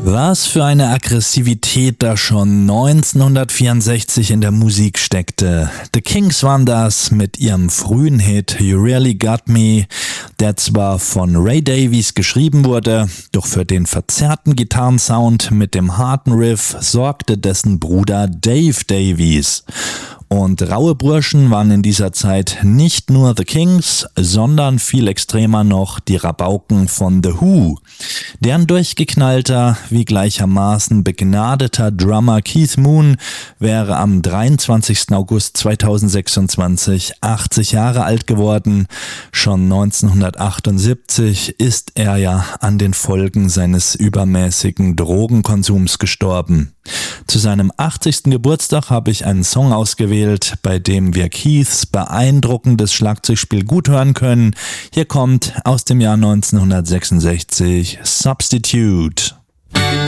Was für eine Aggressivität da schon 1964 in der Musik steckte. The Kings waren das mit ihrem frühen Hit You Really Got Me, der zwar von Ray Davies geschrieben wurde, doch für den verzerrten Gitarrensound mit dem harten Riff sorgte dessen Bruder Dave Davies. Und raue Burschen waren in dieser Zeit nicht nur The Kings, sondern viel extremer noch die Rabauken von The Who. Deren durchgeknallter, wie gleichermaßen begnadeter Drummer Keith Moon wäre am 23. August 2026 80 Jahre alt geworden. Schon 1978 ist er ja an den Folgen seines übermäßigen Drogenkonsums gestorben. Zu seinem 80. Geburtstag habe ich einen Song ausgewählt, bei dem wir Keiths beeindruckendes Schlagzeugspiel gut hören können. Hier kommt aus dem Jahr 1966 Substitute.